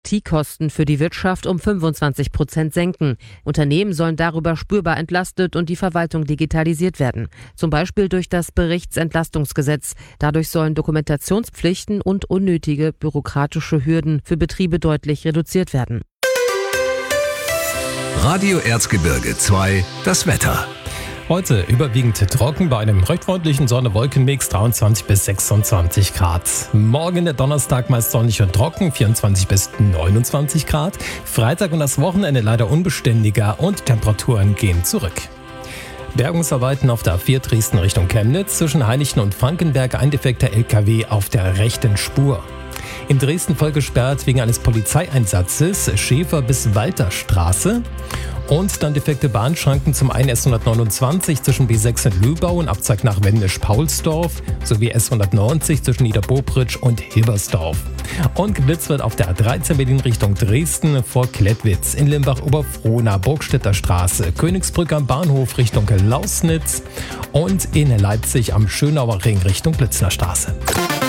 IT-Kosten für die Wirtschaft um 25% senken. Unternehmen sollen darüber spürbar entlastet und die Verwaltung digitalisiert werden. Zum Beispiel durch das Berichtsentlastungsgesetz. Dadurch sollen Dokumentationspflichten und unnötige bürokratische Hürden für Betriebe deutlich reduziert werden. Radio Erzgebirge 2, das Wetter. Heute überwiegend trocken bei einem recht freundlichen Sonne-Wolken-Mix, 23 bis 26 Grad. Morgen der Donnerstag meist sonnig und trocken, 24 bis 29 Grad. Freitag und das Wochenende leider unbeständiger und Temperaturen gehen zurück. Bergungsarbeiten auf der A4 Dresden Richtung Chemnitz, zwischen Hainichen und Frankenberg ein defekter LKW auf der rechten Spur. In Dresden voll gesperrt wegen eines Polizeieinsatzes, Schäfer bis Walterstraße. Und dann defekte Bahnschranken zum einen S129 zwischen B6 und Lübau und Abzweig nach Wendisch-Paulsdorf sowie S190 zwischen Niederbobritsch und Hilbersdorf. Und geblitzt wird auf der A13 Berlin Richtung Dresden vor Klettwitz, in Limbach-Oberfrohna, Burgstädter Straße, Königsbrück am Bahnhof Richtung Lausnitz und in Leipzig am Schönauer Ring Richtung Blitzner Straße.